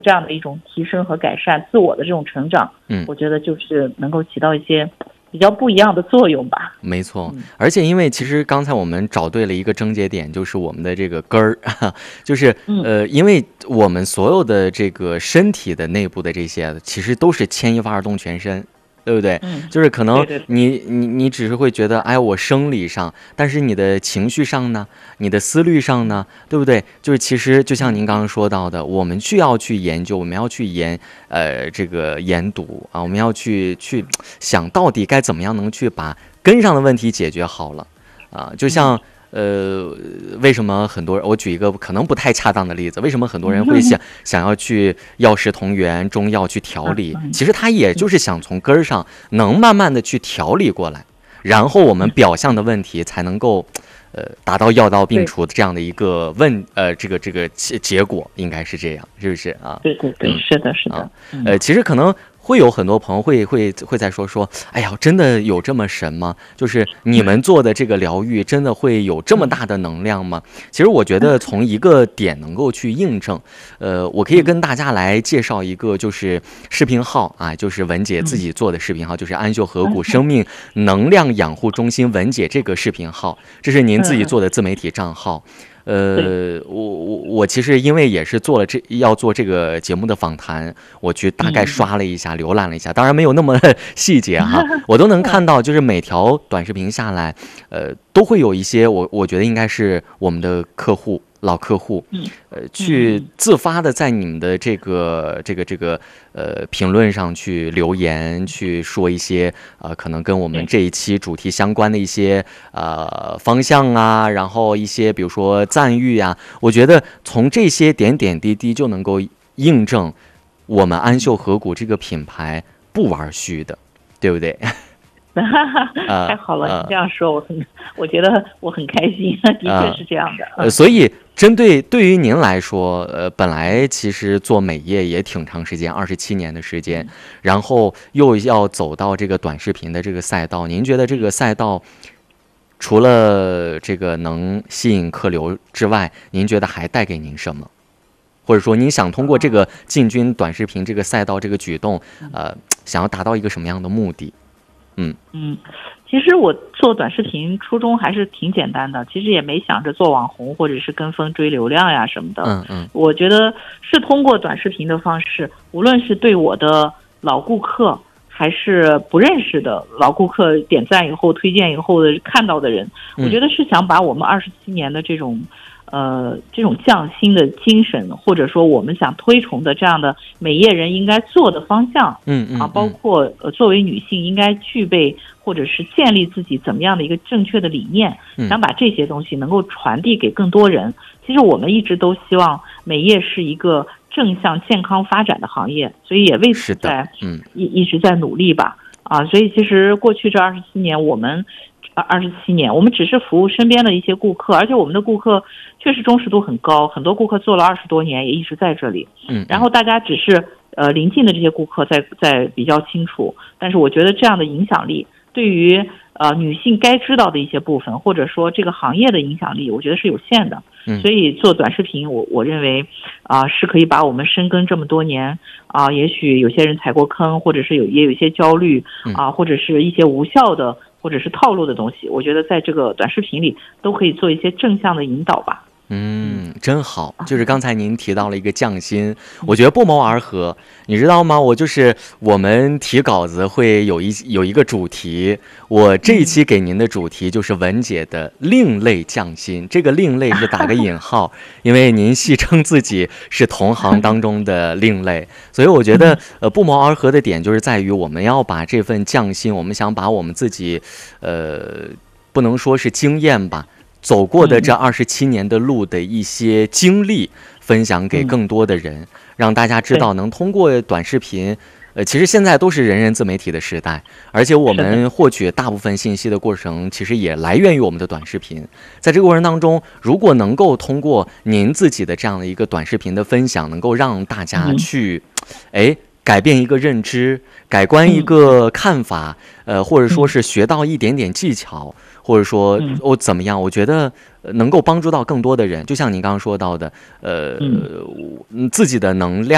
这样的一种提升和改善，自我的这种成长，我觉得就是能够起到一些比较不一样的作用吧。 没错，而且因为其实刚才我们找对了一个症结点，就是我们的这个根儿，就是因为我们所有的这个身体的内部的这些，其实都是牵一发而动全身。对不对？就是可能你只是会觉得，哎，我生理上，但是你的情绪上呢，你的思虑上呢，对不对？就是其实就像您刚刚说到的，我们需要去研究，我们要去这个研读啊，我们要去想到底该怎么样能去把根上的问题解决好了啊，就像。为什么很多人？我举一个可能不太恰当的例子，为什么很多人会想要去药食同源、中药去调理？其实他也就是想从根儿上能慢慢的去调理过来，然后我们表象的问题才能够达到药到病除的这样的一个这个结果，应该是这样，是不是啊？ 对，是的，是的。 其实可能。会有很多朋友会在说，哎呀，真的有这么神吗？就是你们做的这个疗愈，真的会有这么大的能量吗？其实我觉得从一个点能够去印证，我可以跟大家来介绍一个就是视频号啊，就是文姐自己做的视频号，就是安秀河谷生命能量养护中心文姐这个视频号，这是您自己做的自媒体账号。我其实因为也是要做这个节目的访谈，我去大概刷了一下，浏览了一下，当然没有那么细节哈，我都能看到，就是每条短视频下来，都会有一些我觉得应该是我们的老客户，去自发的在你们的这个评论上去留言，去说一些可能跟我们这一期主题相关的一些方向啊，然后一些比如说赞誉啊，我觉得从这些点点滴滴就能够印证我们安秀河谷这个品牌不玩虚的，对不对？ 太好了，你这样说，我觉得我很开心，的确是这样的。 所以对于您来说，本来其实做美业也挺长时间，27年的时间，然后又要走到这个短视频的这个赛道，您觉得这个赛道除了这个能吸引客流之外，您觉得还带给您什么？或者说您想通过这个进军短视频这个赛道这个举动，想要达到一个什么样的目的？ 其实我做短视频初衷还是挺简单的，其实也没想着做网红或者是跟风追流量呀什么的。我觉得是通过短视频的方式，无论是对我的老顾客还是不认识的老顾客点赞以后推荐以后的看到的人，我觉得是想把我们27年的这种匠心的精神，或者说我们想推崇的这样的美业人应该做的方向，包括作为女性应该具备或者是建立自己怎么样的一个正确的理念，想把这些东西能够传递给更多人。其实我们一直都希望美业是一个正向健康发展的行业，所以也为此一直在努力吧。所以其实过去这27年，我们只是服务身边的一些顾客，而且我们的顾客确实忠实度很高，很多顾客做了20多年也一直在这里。然后大家只是临近的这些顾客在比较清楚，但是我觉得这样的影响力对于女性该知道的一些部分，或者说这个行业的影响力，我觉得是有限的。所以做短视频，我认为是可以把我们深耕这么多年也许有些人踩过坑，或者是也有一些焦虑或者是一些无效的或者是套路的东西，我觉得在这个短视频里都可以做一些正向的引导吧。 真好，就是刚才您提到了一个匠心，我觉得不谋而合，你知道吗？我们提稿子会有一个主题，我这一期给您的主题就是文姐的另类匠心，这个另类是打个引号，因为您戏称自己是同行当中的另类，所以我觉得不谋而合的点就是在于我们要把这份匠心，我们想把我们自己不能说是经验吧，走过的这27年的路的一些经历分享给更多的人，让大家知道能通过短视频其实现在都是人人自媒体的时代，而且我们获取大部分信息的过程其实也来源于我们的短视频。在这个过程当中，如果能够通过您自己的这样的一个短视频的分享，能够让大家去改变一个认知，改观一个看法，或者说是学到一点点技巧，或者说怎么样，我觉得能够帮助到更多的人。就像您刚刚说到的，自己的能量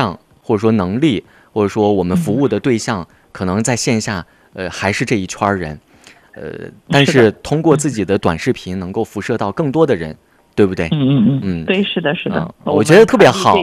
或者说能力，或者说我们服务的对象，可能在线下还是这一圈人，但是通过自己的短视频能够辐射到更多的人，对不对？ 对，是的，是的， 我觉得特别好。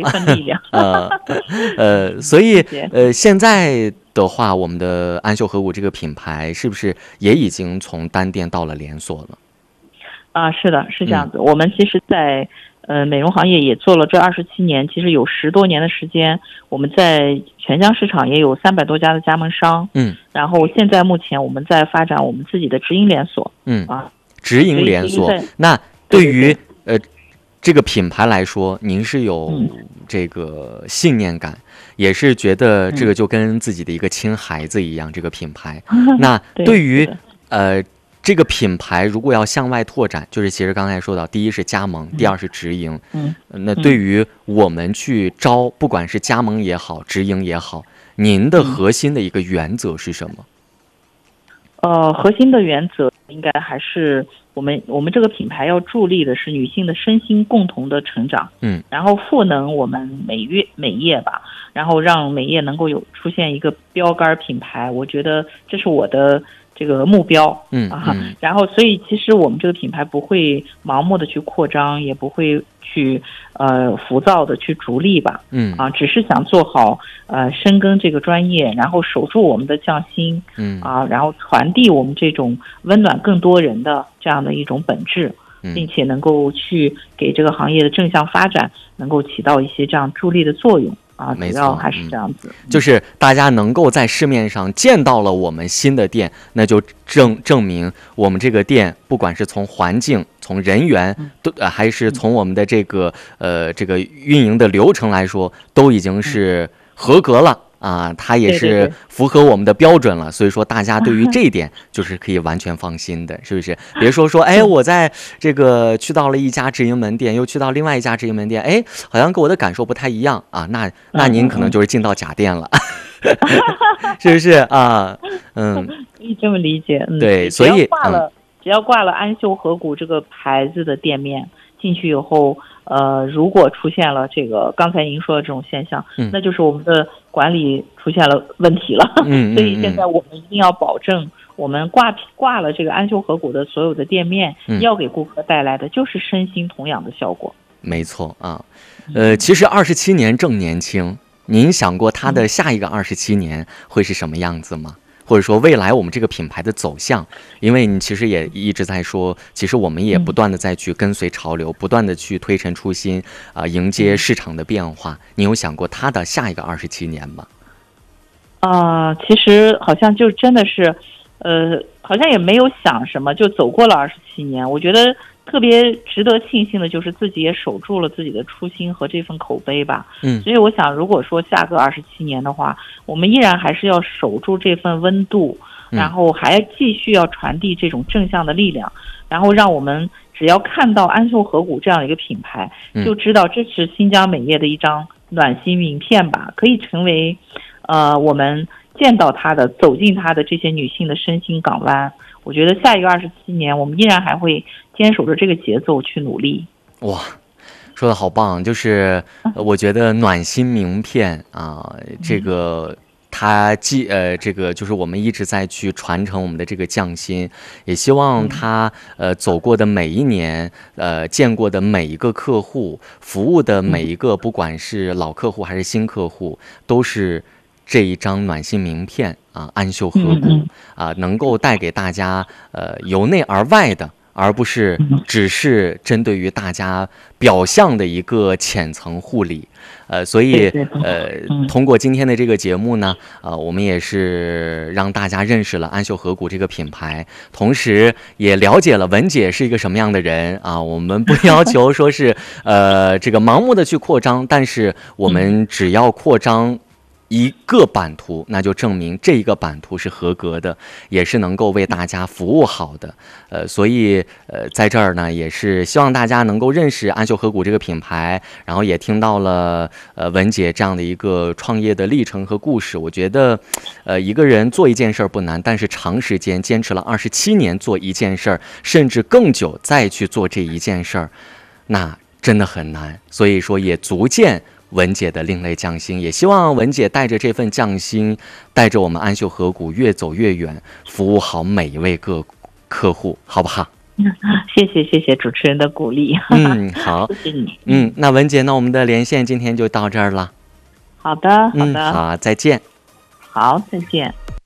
所以现在的话，我们的安秀河谷这个品牌是不是也已经从单店到了连锁了？ 是的，是这样子。我们其实在美容行业也做了这27年，其实有10多年的时间。我们在全疆市场也有300多家的加盟商。然后现在目前我们在发展我们自己的直营连锁。 直营连锁。那对于这个品牌来说，您是有这个信念感，也是觉得这个就跟自己的一个亲孩子一样，这个品牌。那对于这个品牌如果要向外拓展，就是其实刚才说到，第一是加盟，第二是直营。那对于我们去招，不管是加盟也好，直营也好，您的核心的一个原则是什么？ 核心的原则应该还是我们这个品牌要助力的是女性的身心共同的成长。然后赋能我们美业吧，然后让美业能够出现一个标杆品牌。我觉得这是我的这个目标。然后所以其实我们这个品牌不会盲目的去扩张，也不会去浮躁的去逐利吧。只是想做好深耕这个专业，然后守住我们的匠心。然后传递我们这种温暖更多人的这样的一种本质，并且能够去给这个行业的正向发展能够起到一些这样助力的作用。主要还是这样子。就是大家能够在市面上见到了我们新的店，那就证明我们这个店不管是从环境、从人员还是从我们的这个运营的流程来说，都已经是合格了。它也是符合我们的标准了。所以说大家对于这一点就是可以完全放心的，是不是？别说我在这个去到了一家直营门店，又去到另外一家直营门店，好像给我的感受不太一样啊。那您可能就是进到假店了。是不是可以这么理解。 对，所以只要挂了安秀河谷这个牌子的店面进去以后，如果出现了这个刚才您说的这种现象，那就是我们的管理出现了问题了。所以现在我们一定要保证，我们挂了这个安秀河谷的所有的店面，要给顾客带来的就是身心同养的效果。 没错啊。其实27年正年轻，您想过它的下一个27年会是什么样子吗？或者说未来我们这个品牌的走向？因为你其实也一直在说，其实我们也不断的在去跟随潮流，不断的去推陈出新，迎接市场的变化。你有想过它的下一个27年吗？ 其实好像就真的是，好像也没有想什么，就走过了27年。我觉得特别值得庆幸的就是自己也守住了自己的初心和这份口碑吧。所以我想，如果说下个27年的话，我们依然还是要守住这份温度，然后还继续要传递这种正向的力量，然后让我们只要看到安秀河谷这样的一个品牌，就知道这是新疆美业的一张暖心名片吧，可以成为我们见到它的、走进它的这些女性的身心港湾。我觉得下一个27年，我们依然还会坚守着这个节奏去努力。 哇，说的好棒！就是我觉得暖心名片这个它这个就是我们一直在去传承我们的这个匠心，也希望它走过的每一年，见过的每一个客户，服务的每一个，不管是老客户还是新客户，都是这一张暖心名片安秀河谷能够带给大家由内而外的，而不是只是针对于大家表象的一个浅层护理。所以通过今天的这个节目呢，我们也是让大家认识了安秀河谷这个品牌，同时也了解了文姐是一个什么样的人我们不要求说是这个盲目的去扩张，但是我们只要扩张一个版图，那就证明这一个版图是合格的，也是能够为大家服务好的。所以在这儿呢，也是希望大家能够认识安秀河谷这个品牌，然后也听到了文姐这样的一个创业的历程和故事。我觉得一个人做一件事儿不难，但是长时间坚持了27年做一件事儿，甚至更久再去做这一件事儿，那真的很难。所以说也足见文姐的另类匠心，也希望文姐带着这份匠心，带着我们安秀河谷越走越远，服务好每一位客户，好不好？ 谢谢主持人的鼓励。 好， 谢谢你。 那文姐，那我们的连线今天就到这儿了。 好的， 好，再见。 好，再见。